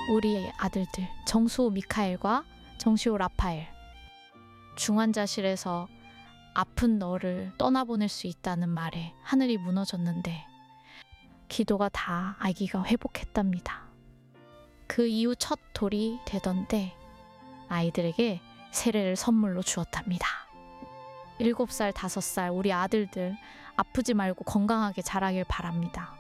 우리 아들들 정수호 미카엘과 정시호 라파엘. 중환자실에서 아픈 너를 떠나보낼 수 있다는 말에 하늘이 무너졌는데 기도가 다 아기가 회복했답니다. 그 이후 첫 돌이 되던데 아이들에게 세례를 선물로 주었답니다. 7살, 5살 우리 아들들 아프지 말고 건강하게 자라길 바랍니다.